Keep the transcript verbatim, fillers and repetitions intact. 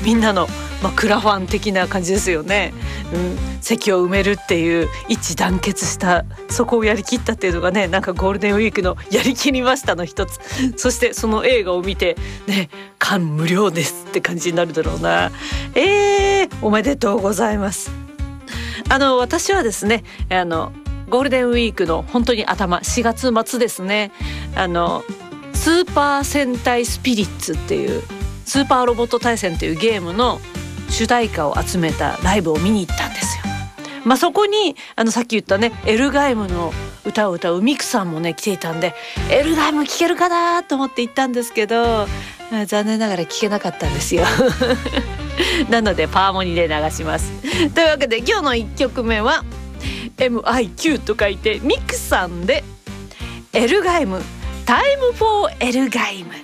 みんなの、まあ、クラファン的な感じですよね、うん、席を埋めるっていう一致団結したそこをやりきったっていうのがね、なんかゴールデンウィークのやりきりましたの一つ。そしてその映画を見てね、感無量ですって感じになるだろうな。えー、おめでとうございます。あの私はですね、あのゴールデンウィークの本当に頭しがつ末ですね、あのスーパー戦隊スピリッツっていうスーパーロボット対戦っていうゲームの主題歌を集めたライブを見に行ったんですよ。まあ、そこにあのさっき言ったねエルガイムの歌を歌うミクさんもね来ていたんで、エルガイム聴けるかなと思って行ったんですけど、残念ながら聴けなかったんですよなのでパーモニで流します。というわけで今日のいっきょくめは エムアイキュー と書いてミクさんでエルガイムタイムフォーエルガイム。